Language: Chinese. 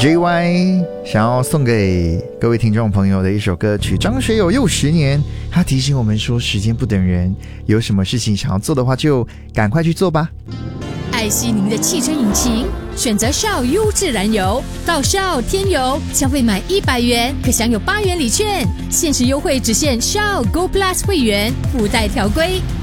JY 想要送给各位听众朋友的一首歌曲，张学友又10年，他提醒我们说时间不等人，有什么事情想要做的话就赶快去做吧。 爱惜您的汽车引擎，选择 Shell 优质燃油，到 Shell 添油，消费满100元可享有8元礼券，限时优惠只限 Shell Go Plus 会员，附带条规。